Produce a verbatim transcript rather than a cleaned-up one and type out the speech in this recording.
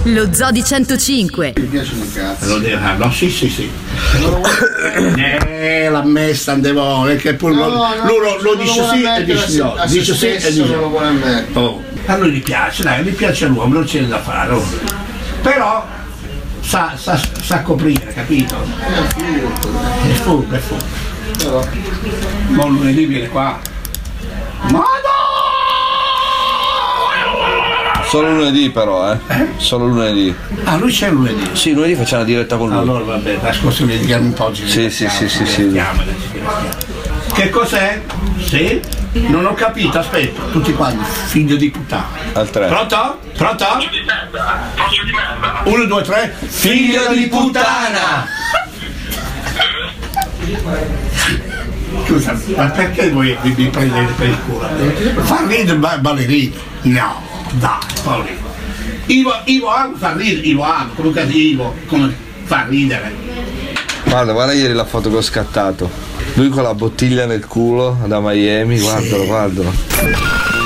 Lo Zoo di centocinque. Mi piace un cazzo. Lo devo, no, sì, sì, sì. Eh, l'ha messa andevo, che pure No, lo, no, lui lo, lo non dice lo sì vuole e dice mettere no, a se dice sì e stesso, dice non lo vuole mettere. oh. A lui gli piace, dai, gli piace l'uomo, non c'è da fare. Oh. Però sa, sa, sa coprire, capito? È furbo, è furbo. Ma lunedì viene qua. Madonna! Solo lunedì però, eh? Eh? Solo lunedì. Ah, lui c'è lunedì. Sì, lunedì facciamo una diretta con lui. Allora vabbè, la scorsa vediamo un po'. Sì, sì, sì, sì, sì. Che cos'è? Sì? Non ho capito, aspetta, tutti quanti, figlio di puttana. Al tre. Pronto? Pronto? Uno, due, tre. Figlio di puttana! Scusa, ma perché voi vi, vi prendete per il culo? Fa ridere ba- ballerino? No, dai, Paolino. Ivo, Ivo Amo fa ridere, Ivo Amo, comunque Ivo, come fa ridere. Guarda, guarda ieri la foto che ho scattato. Lui con la bottiglia nel culo da Miami, guardalo, guardalo.